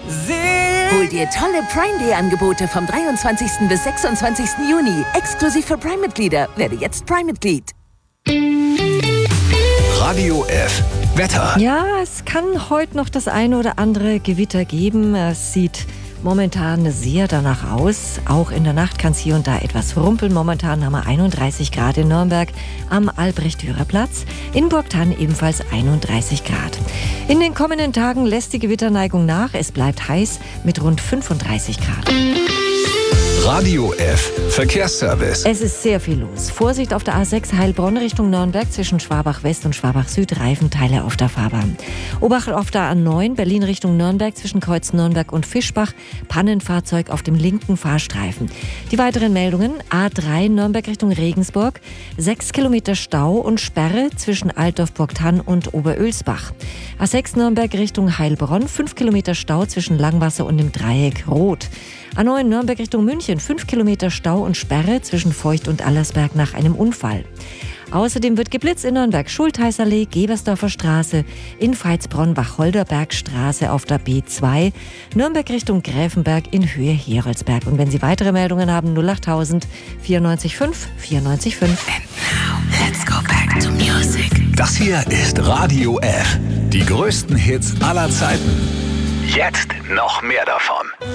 Hol dir tolle Prime Day Angebote vom 23. bis 26. Juni. Exklusiv für Prime-Mitglieder. Werde jetzt Prime-Mitglied. Radio F. Wetter. Ja, es kann heute noch das eine oder andere Gewitter geben. Es sieht momentan sehr danach aus. Auch in der Nacht kann es hier und da etwas rumpeln. Momentan haben wir 31 Grad in Nürnberg am Albrecht-Dürer-Platz. In Burgthann ebenfalls 31 Grad. In den kommenden Tagen lässt die Gewitterneigung nach. Es bleibt heiß mit rund 35 Grad. Radio F. Verkehrsservice. Es ist sehr viel los. Vorsicht auf der A6 Heilbronn Richtung Nürnberg zwischen Schwabach West und Schwabach Süd. Reifenteile auf der Fahrbahn. Obacht auf der A9 Berlin Richtung Nürnberg zwischen Kreuz Nürnberg und Fischbach. Pannenfahrzeug auf dem linken Fahrstreifen. Die weiteren Meldungen: A3 Nürnberg Richtung Regensburg. 6 Kilometer Stau und Sperre zwischen Altdorf-Burgthann und Oberölsbach. A6 Nürnberg Richtung Heilbronn. 5 Kilometer Stau zwischen Langwasser und dem Dreieck Rot. A9 Nürnberg Richtung München, 5 Kilometer Stau und Sperre zwischen Feucht und Allersberg nach einem Unfall. Außerdem wird geblitzt in Nürnberg Schultheißallee, Gebersdorfer Straße, in Veitsbronn Wacholderbergstraße auf der B2, Nürnberg Richtung Gräfenberg in Höhe Heroldsberg. Und wenn Sie weitere Meldungen haben, 08000 94.5 94.5. And now, let's go back to music. Das hier ist Radio F. Die größten Hits aller Zeiten. Jetzt noch mehr davon.